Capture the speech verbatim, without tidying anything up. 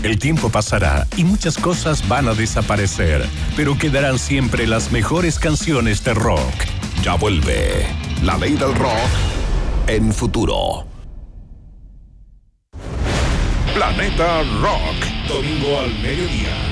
El tiempo pasará y muchas cosas van a desaparecer, pero quedarán siempre las mejores canciones de rock. Ya vuelve La Ley del Rock en Futuro. Planeta Rock, domingo al mediodía.